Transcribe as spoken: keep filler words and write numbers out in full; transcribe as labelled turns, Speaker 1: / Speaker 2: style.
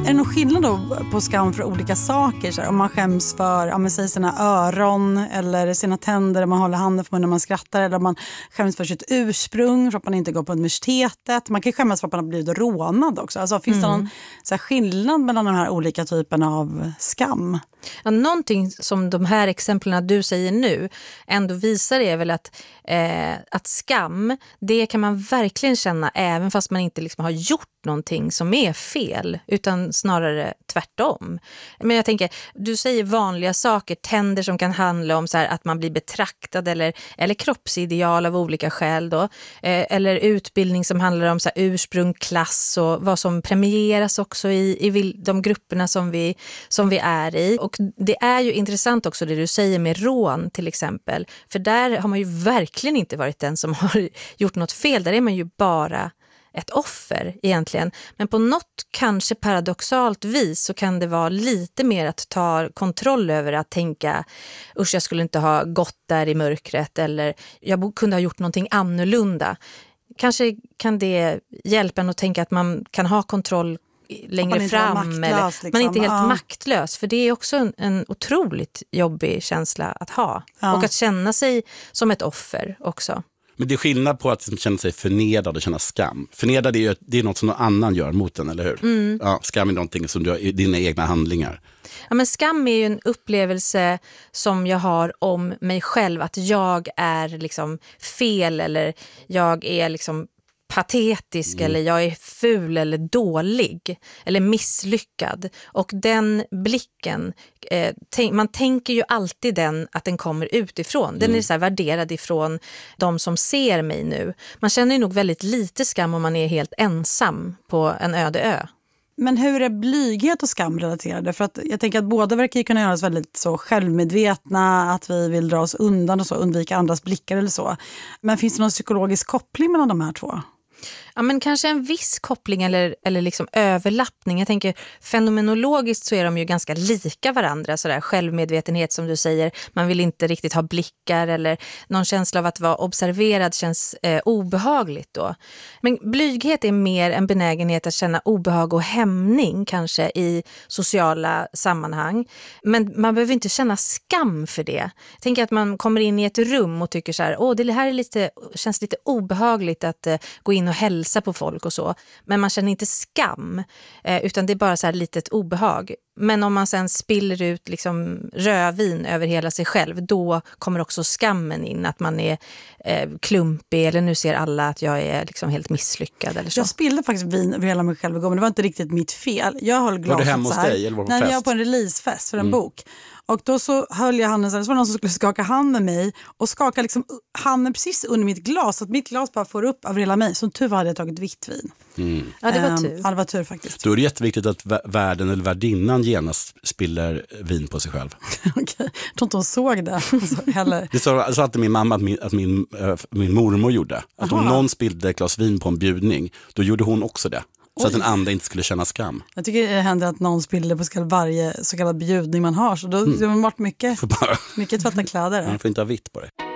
Speaker 1: det någon skillnad då på skam för olika saker? Så här, om man skäms för, ja, men säg sina öron eller sina tänder, om man håller handen för munnen när man skrattar, eller om man skäms för sitt ursprung, för att man inte går på universitetet. Man kan skämmas för att man har blivit rånad också. Alltså, finns mm. det någon så här, skillnad mellan de här olika typerna av skam?
Speaker 2: Ja, någonting som de här exemplen du säger nu ändå visar är väl att, eh, att skam, det kan man verkligen känna även fast man inte liksom har gjort någonting som är fel, utan snarare tvärtom. Men jag tänker, du säger vanliga saker, tänder som kan handla om så här, att man blir betraktad eller, eller kroppsideal av olika skäl då, eh, eller utbildning som handlar om så här, ursprung, klass och vad som premieras också i, i de grupperna som vi, som vi är i. Och det är ju intressant också det du säger med rån till exempel, för där har man ju verkligen inte varit den som har gjort något fel, där är man ju bara ett offer egentligen. Men på något kanske paradoxalt vis så kan det vara lite mer att ta kontroll över att tänka, usch jag skulle inte ha gått där i mörkret, eller jag kunde ha gjort någonting annorlunda. Kanske kan det hjälpa en att tänka att man kan ha kontroll längre fram, maktlös, eller liksom. Man är inte helt ja. maktlös, för det är också en, en otroligt jobbig känsla att ha ja. och att känna sig som ett offer också.
Speaker 3: Men det är skillnad på att känna sig förnedrad och känna skam. Förnedrad är ju det är något som någon annan gör mot den, eller hur? Mm. Ja, skam är någonting som du har i dina egna handlingar.
Speaker 2: Ja, men skam är ju en upplevelse som jag har om mig själv, att jag är liksom fel, eller jag är liksom patetisk mm. eller jag är ful eller dålig eller misslyckad. Och den blicken, eh, tänk, man tänker ju alltid den att den kommer utifrån. Den mm. är så här värderad ifrån de som ser mig nu. Man känner ju nog väldigt lite skam om man är helt ensam på en öde ö.
Speaker 1: Men hur är blyghet och skam relaterade? För att jag tänker att båda verkar kunna göra oss väldigt så självmedvetna, att vi vill dra oss undan och så, undvika andras blickar eller så. Men finns det någon psykologisk koppling mellan de här två?
Speaker 2: Ja, men kanske en viss koppling eller, eller liksom överlappning. Jag tänker fenomenologiskt så är de ju ganska lika varandra. Sådär självmedvetenhet som du säger. Man vill inte riktigt ha blickar eller någon känsla av att vara observerad känns eh, obehagligt då. Men blyghet är mer en benägenhet att känna obehag och hämning kanske i sociala sammanhang. Men man behöver inte känna skam för det. Jag tänker att man kommer in i ett rum och tycker så här, åh det här är lite, känns lite obehagligt att eh, gå in och hälsa på folk och så. Men man känner inte skam, eh, utan det är bara så här litet obehag. Men om man sen spiller ut liksom rödvin över hela sig själv, då kommer också skammen in, att man är eh, klumpig, eller nu ser alla att jag är liksom helt misslyckad eller så.
Speaker 1: Jag spillde faktiskt vin över hela mig själv igår, men det var inte riktigt mitt fel. Jag höll glaset
Speaker 3: var du hemma hos
Speaker 1: så här.
Speaker 3: Dig eller var på
Speaker 1: Nej,
Speaker 3: fest?
Speaker 1: jag var på en releasefest för en
Speaker 3: mm.
Speaker 1: bok. Och då så höll jag handen så här, så var det någon som skulle skaka hand med mig och skaka liksom handen precis under mitt glas, så att mitt glas bara får upp över hela mig. Som tur var hade jag tagit vitt vin.
Speaker 3: Mm.
Speaker 2: Ja, det var tur.
Speaker 1: Um, ja, det var tur faktiskt.
Speaker 3: Då är det jätteviktigt att värden eller värdinnan genast spiller vin på sig själv.
Speaker 1: Okej, jag tror inte hon såg det. Alltså, heller.
Speaker 3: Det sa, sa alltid min mamma att min, att min, äh, min mormor gjorde. Att om någon spillde ett glas vin på en bjudning, då gjorde hon också det. Så Oj. Att den andra inte skulle känna skam. Jag
Speaker 1: tycker det händer att någon spiller på så varje så kallad bjudning man har. Så då mm. har man varit mycket, mycket tvätta kläder.
Speaker 3: Man får inte ha vitt på det.